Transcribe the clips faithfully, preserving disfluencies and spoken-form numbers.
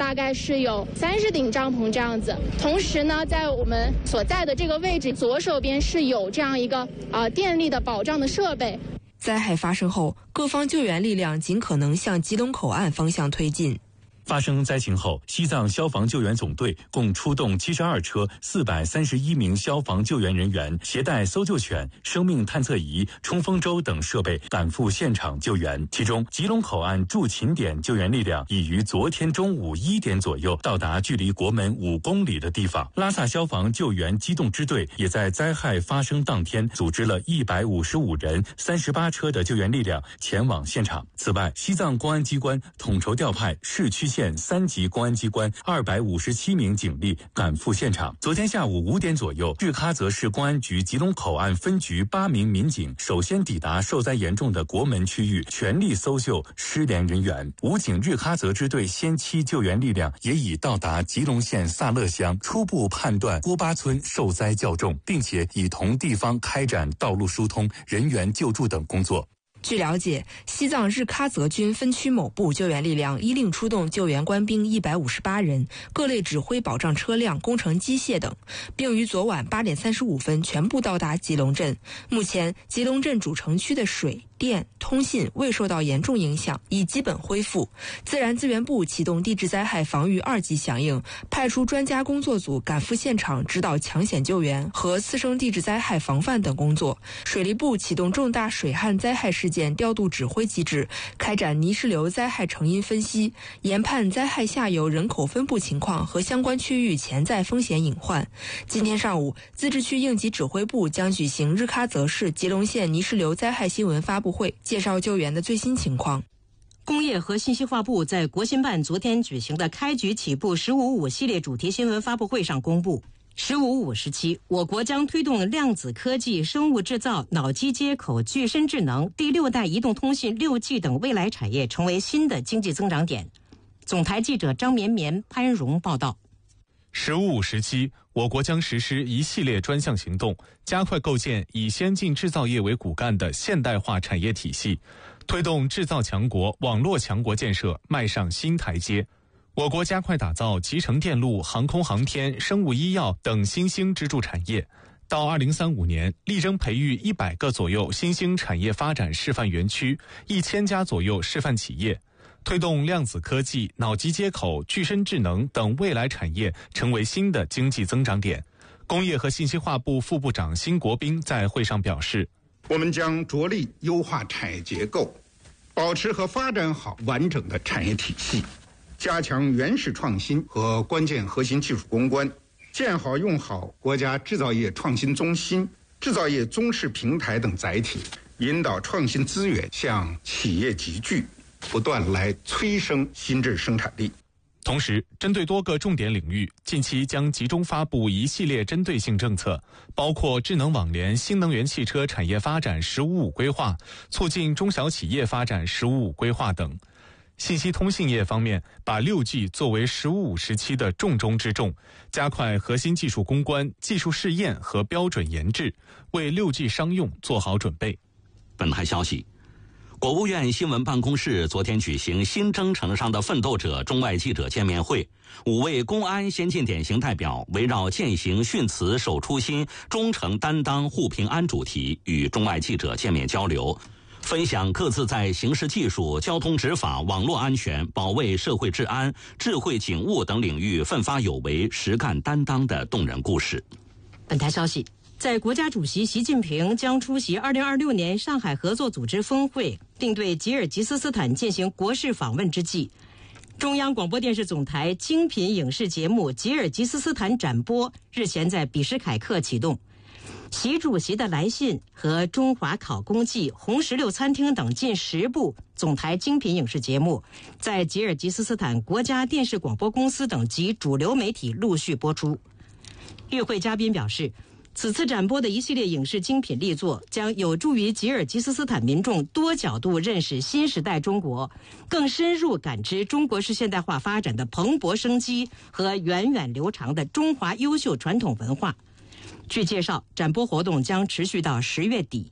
大概是有三十顶帐篷这样子。同时呢，在我们所在的这个位置左手边是有这样一个啊、呃、电力的保障的设备。 灾害发生后，各方救援力量尽可能向吉隆口岸方向推进。 发生灾情后，西藏消防救援总队共出动七十二车、四百三十一名消防救援人员，携带搜救犬、生命探测仪、冲锋舟等设备赶赴现场救援。其中，吉隆口岸驻勤点救援力量已于昨天中午一点左右到达距离国门五公里的地方。拉萨消防救援机动支队也在灾害发生当天组织了一百五十五人、三十八车的救援力量前往现场。此外，西藏公安机关统筹调派市区县三级公安机关二百五十七名警力赶赴现场。昨天下午五点左右，日喀则市公安局吉隆口岸分局八名民警首先抵达受灾严重的国门区域，全力搜救失联人员。武警日喀则支队先期救援力量也已到达吉隆县萨勒乡，初步判断郭巴村受灾较重，并且已同地方开展道路疏通、人员救助等工作。 据了解，西藏日喀则军分区某部救援力量依令出动救援官兵一百五十八人，各类指挥保障车辆、工程机械等，并于昨晚八点三十五分全部到达吉隆镇。目前，吉隆镇主城区的水、电、通信未受到严重影响，已基本恢复。自然资源部启动地质灾害防御二级响应，派出专家工作组赶赴现场指导抢险救援和次生地质灾害防范等工作。水利部启动重大水旱灾害事件调度指挥机制，开展泥石流灾害成因分析，研判灾害下游人口分布情况和相关区域潜在风险隐患。今天上午，自治区应急指挥部将举行日喀则市吉隆县泥石流灾害新闻发布会，介绍救援的最新情况。 工业和信息化部在国新办昨天举行的开局起步十五五系列主题新闻发布会上公布，十五五时期，我国将推动量子科技、生物制造、脑机接口、具身智能、第六代移动通信、六 G 等未来产业成为新的经济增长点。总台记者张绵绵、潘荣报道。 十五五时期，我国将实施一系列专项行动，加快构建以先进制造业为骨干的现代化产业体系，推动制造强国、网络强国建设迈上新台阶。我国加快打造集成电路、航空航天、生物医药等新兴支柱产业。到二零三五年，力争培育一百个左右新兴产业发展示范园区，一千家左右示范企业。推动量子科技、脑机接口、具身智能等未来产业成为新的经济增长点。工业和信息化部副部长辛国斌在会上表示， 我们将着力优化产业结构，保持和发展好完整的产业体系，加强原始创新和关键核心技术攻关，建好用好国家制造业创新中心、制造业综示平台等载体，引导创新资源向企业集聚，不断来催生新质生产力。 同时，针对多个重点领域，近期将集中发布一系列针对性政策，包括智能网联、新能源汽车产业发展“十五五”规划、促进中小企业发展“十五五”规划等。信息通信业方面，把 六 G 作为十五五时期的重中之重，加快核心技术攻关、技术试验和标准研制，为 六 G 商用做好准备。 本台消息，国务院新闻办公室昨天举行新征程上的奋斗者中外记者见面会，五位公安先进典型代表围绕践行训词守初心、忠诚担当护平安主题与中外记者见面交流，分享各自在刑事技术、交通执法、网络安全、保卫社会治安、智慧警务等领域奋发有为、实干担当的动人故事。 本台消息，在国家主席习近平将出席二零二六年上海合作组织峰会，并对吉尔吉斯斯坦进行国事访问之际，中央广播电视总台精品影视节目《吉尔吉斯斯坦展播》日前在比什凯克启动。习主席的来信和中华考功记、红石榴餐厅等近十部总台精品影视节目，在吉尔吉斯斯坦国家电视广播公司等及主流媒体陆续播出。与会嘉宾表示，此次展播的一系列影视精品力作将有助于吉尔吉斯斯坦民众多角度认识新时代中国，更深入感知中国式现代化发展的蓬勃生机和源远流长的中华优秀传统文化。据介绍，展播活动将持续到十月底。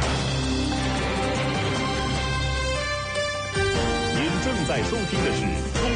您正在收听的是